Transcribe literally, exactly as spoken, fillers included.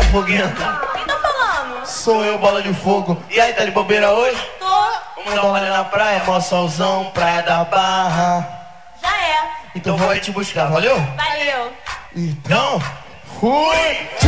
foguinho. Quem tá falando? Sou eu, bola de fogo. E aí, tá de bobeira hoje? Tô. Vamos dar uma olhada na praia, mó solzão, praia da Barra. Já é. Então vou aí te buscar, valeu? Valeu. Então, fui!